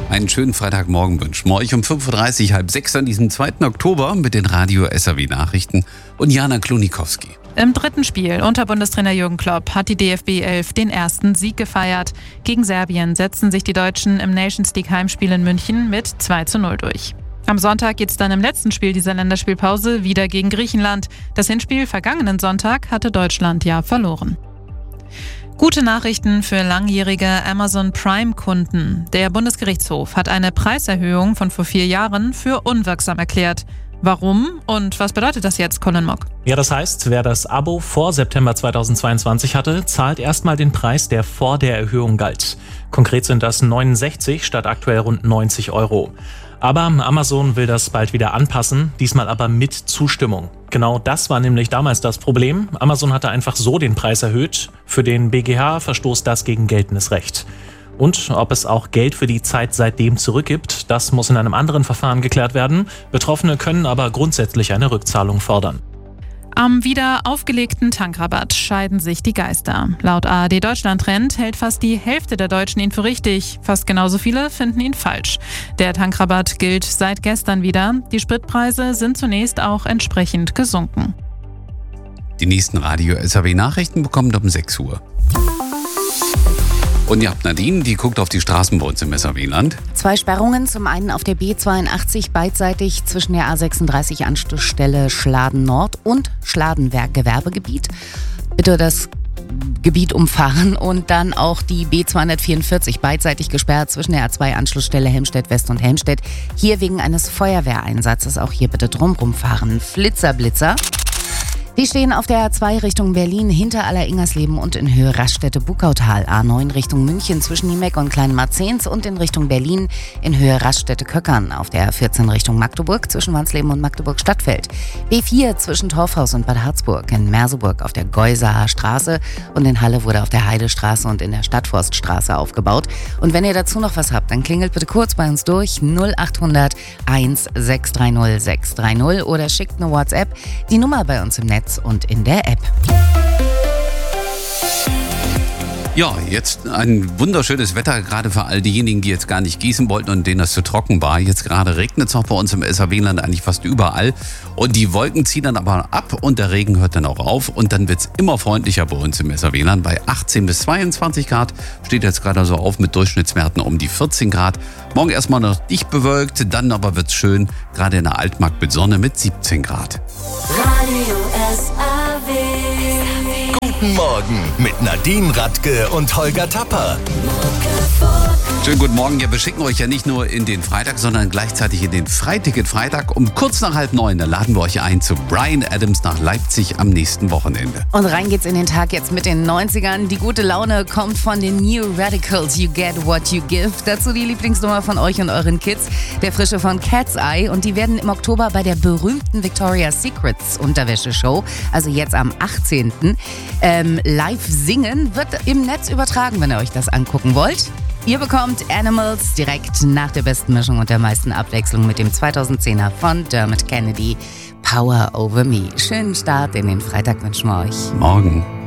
Einen schönen Freitagmorgen wünschen wir euch um 5.30 Uhr, halb 6 an diesem 2. Oktober mit den Radio SAW Nachrichten und Jana Klonikowski. Im dritten Spiel unter Bundestrainer Jürgen Klopp hat die DFB 11 den ersten Sieg gefeiert. Gegen Serbien setzten sich die Deutschen im Nations League Heimspiel in München mit 2:0 durch. Am Sonntag geht's dann im letzten Spiel dieser Länderspielpause wieder gegen Griechenland. Das Hinspiel vergangenen Sonntag hatte Deutschland ja verloren. Gute Nachrichten für langjährige Amazon Prime-Kunden. Der Bundesgerichtshof hat eine Preiserhöhung von vor 4 Jahren für unwirksam erklärt. Warum und was bedeutet das jetzt, Colin Mock? Ja, das heißt, wer das Abo vor September 2022 hatte, zahlt erstmal den Preis, der vor der Erhöhung galt. Konkret sind das 69 statt aktuell rund 90 €. Aber Amazon will das bald wieder anpassen, diesmal aber mit Zustimmung. Genau das war nämlich damals das Problem. Amazon hatte einfach so den Preis erhöht. Für den BGH verstoßt das gegen geltendes Recht. Und ob es auch Geld für die Zeit seitdem zurückgibt, das muss in einem anderen Verfahren geklärt werden. Betroffene können aber grundsätzlich eine Rückzahlung fordern. Am wieder aufgelegten Tankrabatt scheiden sich die Geister. Laut ARD Deutschland Trend hält fast die Hälfte der Deutschen ihn für richtig. Fast genauso viele finden ihn falsch. Der Tankrabatt gilt seit gestern wieder. Die Spritpreise sind zunächst auch entsprechend gesunken. Die nächsten Radio SAW Nachrichten bekommt um 6 Uhr. Und ihr habt Nadine, die guckt auf die Straßen bei uns im SAW-Land. 2 Sperrungen, zum einen auf der B82 beidseitig zwischen der A36 Anschlussstelle Schladen Nord und Schladenwerk Gewerbegebiet. Bitte das Gebiet umfahren und dann auch die B244 beidseitig gesperrt zwischen der A2 Anschlussstelle Helmstedt West und Helmstedt. Hier wegen eines Feuerwehreinsatzes, auch hier bitte drumrum fahren. Blitzer. Die stehen auf der A2 Richtung Berlin hinter Aller-Ingersleben und in Höhe Raststätte-Bukautal. A9 Richtung München zwischen Niemeck und Kleinmarzens und in Richtung Berlin in Höhe Raststätte-Köckern. Auf der A14 Richtung Magdeburg zwischen Wansleben und Magdeburg-Stadtfeld. B4 zwischen Torfhaus und Bad Harzburg. In Merseburg auf der Geusaer Straße und in Halle wurde auf der Heidestraße und in der Stadtforststraße aufgebaut. Und wenn ihr dazu noch was habt, dann klingelt bitte kurz bei uns durch 0800 1630 630 oder schickt eine WhatsApp. Die Nummer bei uns im Netz und in der App. Ja, jetzt ein wunderschönes Wetter, gerade für all diejenigen, die jetzt gar nicht gießen wollten und denen das zu trocken war. Jetzt gerade regnet es auch bei uns im SAW-Land eigentlich fast überall. Und die Wolken ziehen dann aber ab und der Regen hört dann auch auf. Und dann wird es immer freundlicher bei uns im SAW-Land. Bei 18 bis 22 Grad steht jetzt gerade so auf mit Durchschnittswerten um die 14 Grad. Morgen erstmal noch dicht bewölkt, dann aber wird es schön, gerade in der Altmark mit Sonne mit 17 Grad. Radio SAW. Guten Morgen mit Nadine Radke und Holger Tapper. Schönen guten Morgen. Ja, wir schicken euch ja nicht nur in den Freitag, sondern gleichzeitig in den Freiticket-Freitag. Um kurz nach 8:30, da laden wir euch ein zu Bryan Adams nach Leipzig am nächsten Wochenende. Und rein geht's in den Tag jetzt mit den 90ern. Die gute Laune kommt von den New Radicals. You get what you give. Dazu die Lieblingsnummer von euch und euren Kids. Der Frische von Cat's Eye. Und die werden im Oktober bei der berühmten Victoria's Secrets Unterwäscheshow, also jetzt am 18. Live singen. Wird im Netz übertragen, wenn ihr euch das angucken wollt. Ihr bekommt Animals direkt nach der besten Mischung und der meisten Abwechslung mit dem 2010er von Dermot Kennedy, Power Over Me. Schönen Start in den Freitag wünschen wir euch. Morgen.